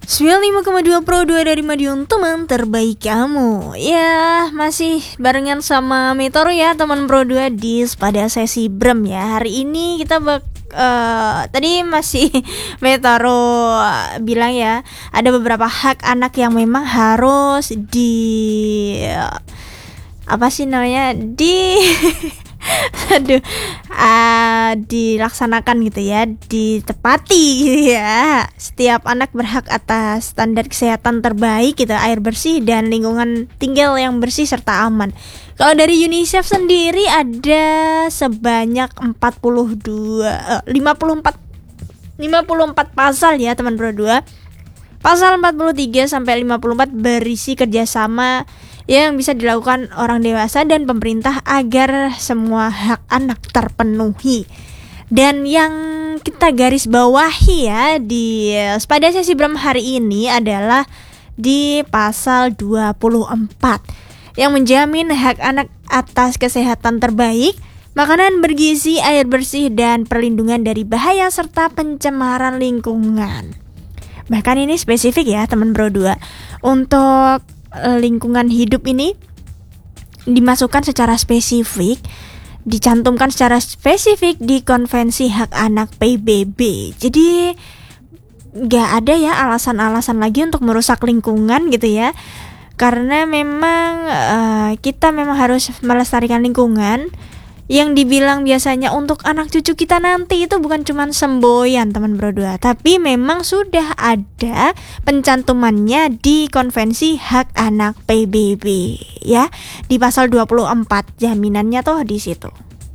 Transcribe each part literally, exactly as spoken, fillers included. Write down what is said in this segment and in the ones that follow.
sembilan puluh lima koma dua Pro dua dari Madiun, teman terbaik kamu. Ya, masih barengan sama Metoro ya, teman Pro dua di pada sesi Brem ya. Hari ini kita bak uh, tadi masih Metoro bilang ya, ada beberapa hak anak yang memang harus di uh, apa sih namanya? di aduh uh, dilaksanakan gitu ya, ditepati gitu ya. Setiap anak berhak atas standar kesehatan terbaik gitu, air bersih dan lingkungan tinggal yang bersih serta aman. Kalau dari UNICEF sendiri ada sebanyak empat puluh dua, uh, lima puluh empat lima puluh empat pasal ya teman Pro dua. Pasal empat puluh tiga sampai lima puluh empat berisi kerjasama yang bisa dilakukan orang dewasa dan pemerintah agar semua hak anak terpenuhi. Dan yang kita garis bawahi ya di pada sesi Brem hari ini adalah di pasal dua puluh empat yang menjamin hak anak atas kesehatan terbaik, makanan bergizi, air bersih, dan perlindungan dari bahaya serta pencemaran lingkungan. Bahkan ini spesifik ya teman Pro dua. Untuk lingkungan hidup ini dimasukkan secara spesifik, dicantumkan secara spesifik di Konvensi Hak Anak P B B. Jadi gak ada ya alasan-alasan lagi untuk merusak lingkungan gitu ya. Karena memang uh, kita memang harus melestarikan lingkungan. Yang dibilang biasanya untuk anak cucu kita nanti itu bukan cuma semboyan teman Pro dua, tapi memang sudah ada pencantumannya di Konvensi Hak Anak P B B ya, di pasal dua puluh empat, jaminannya tuh di situ.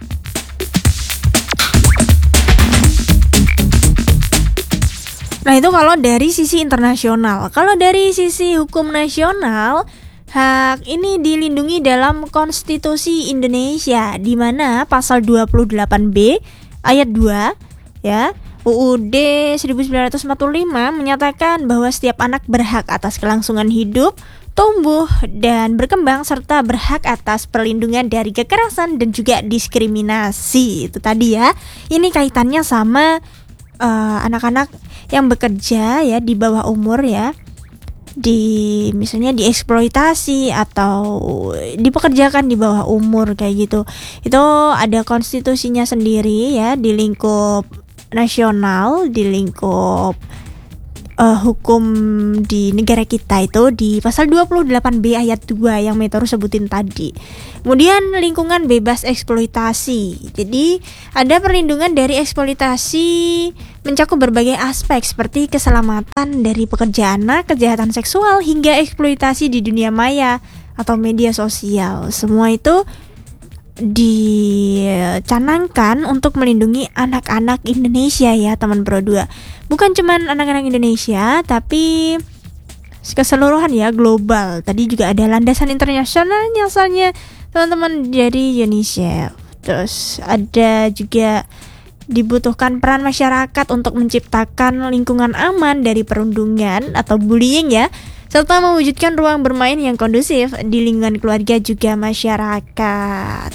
Nah, itu kalau dari sisi internasional. Kalau dari sisi hukum nasional, hak ini dilindungi dalam Konstitusi Indonesia, di mana pasal dua puluh delapan B ayat dua ya, U U D seribu sembilan ratus empat puluh lima menyatakan bahwa setiap anak berhak atas kelangsungan hidup, tumbuh dan berkembang serta berhak atas perlindungan dari kekerasan dan juga diskriminasi. Itu tadi ya. Ini kaitannya sama uh, anak-anak yang bekerja ya di bawah umur ya, di misalnya dieksploitasi atau dipekerjakan di bawah umur kayak gitu. Itu ada konstitusinya sendiri ya, di lingkup nasional, di lingkup uh, hukum di negara kita itu di pasal dua puluh delapan B ayat dua yang Metoro sebutin tadi. Kemudian lingkungan bebas eksploitasi. Jadi ada perlindungan dari eksploitasi mencakup berbagai aspek seperti keselamatan dari pekerja anak, kejahatan seksual, hingga eksploitasi di dunia maya atau media sosial. Semua itu dicanangkan untuk melindungi anak-anak Indonesia ya teman Pro dua. Bukan cuman anak-anak Indonesia, tapi keseluruhan ya, global. Tadi juga ada landasan internasionalnya asalnya teman-teman dari UNICEF. Terus ada juga dibutuhkan peran masyarakat untuk menciptakan lingkungan aman dari perundungan atau bullying ya, serta mewujudkan ruang bermain yang kondusif di lingkungan keluarga juga masyarakat.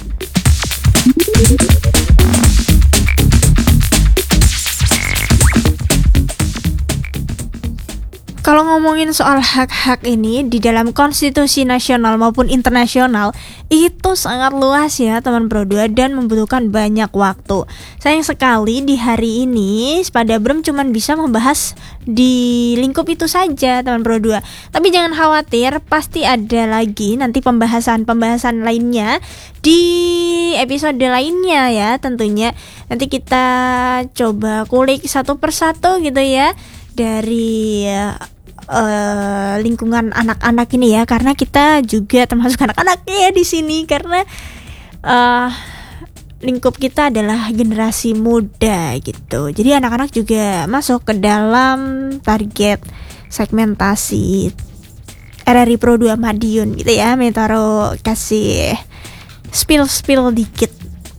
Kalau ngomongin soal hak-hak ini di dalam konstitusi nasional maupun internasional, itu sangat luas ya teman Pro dua dan membutuhkan banyak waktu. Sayang sekali di hari ini pada Brem cuman bisa membahas di lingkup itu saja teman Pro dua. Tapi jangan khawatir, pasti ada lagi nanti pembahasan-pembahasan lainnya di episode lainnya ya tentunya. Nanti kita coba kulik satu persatu gitu ya dari uh, lingkungan anak-anak ini ya, karena kita juga termasuk anak-anak ya di sini, karena uh, lingkup kita adalah generasi muda gitu. Jadi anak-anak juga masuk ke dalam target segmentasi R R I Pro dua Madiun gitu ya. Metoro kasih spill-spill dikit.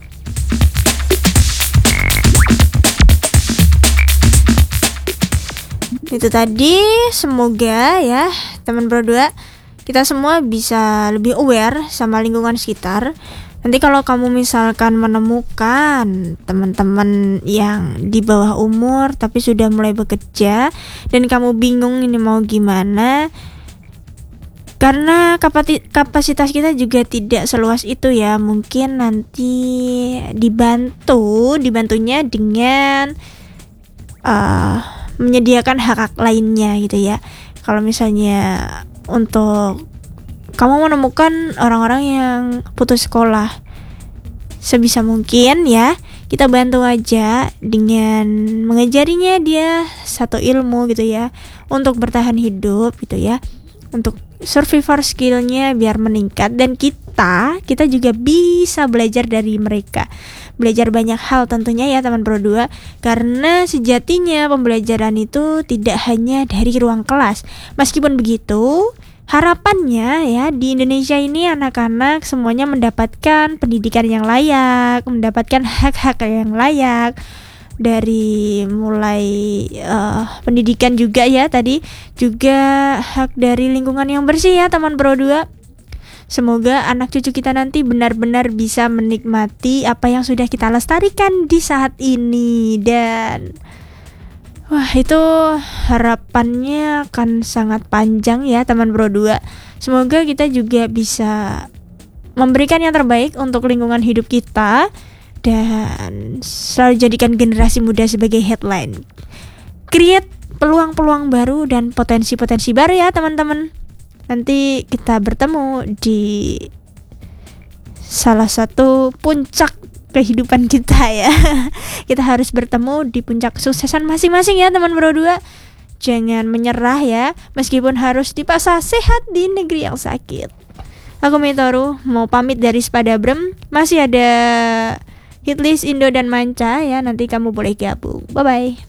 Itu tadi, semoga ya teman Pro dua kita semua bisa lebih aware sama lingkungan sekitar, Nanti kalau kamu misalkan menemukan teman-teman yang di bawah umur tapi sudah mulai bekerja dan kamu bingung ini mau gimana, karena kapasitas kita juga tidak seluas itu ya, mungkin nanti dibantu dibantunya dengan uh, menyediakan hak-hak lainnya gitu ya. Kalau misalnya untuk kamu menemukan orang-orang yang putus sekolah, sebisa mungkin ya kita bantu aja dengan mengajarinya dia satu ilmu gitu ya, untuk bertahan hidup gitu ya, untuk survivor skillnya biar meningkat, dan kita kita juga bisa belajar dari mereka, belajar banyak hal tentunya ya teman Pro dua, karena sejatinya pembelajaran itu tidak hanya dari ruang kelas. Meskipun begitu, harapannya ya di Indonesia ini anak-anak semuanya mendapatkan pendidikan yang layak, mendapatkan hak-hak yang layak, dari mulai uh, pendidikan juga ya, tadi juga hak dari lingkungan yang bersih ya teman Pro dua. Semoga anak cucu kita nanti benar-benar bisa menikmati apa yang sudah kita lestarikan di saat ini, dan wah itu harapannya akan sangat panjang ya teman Pro dua. Semoga kita juga bisa memberikan yang terbaik untuk lingkungan hidup kita, dan selalu jadikan generasi muda sebagai headline. Create peluang-peluang baru dan potensi-potensi baru ya teman-teman. Nanti kita bertemu di salah satu puncak kehidupan kita ya. Kita harus bertemu di puncak kesuksesan masing-masing ya teman Pro dua. Jangan menyerah ya, meskipun harus dipaksa sehat di negeri yang sakit. Aku Mitoru mau pamit dari Spada Brem. Masih ada Hitlist Indo dan Manca ya, nanti kamu boleh gabung. Bye bye.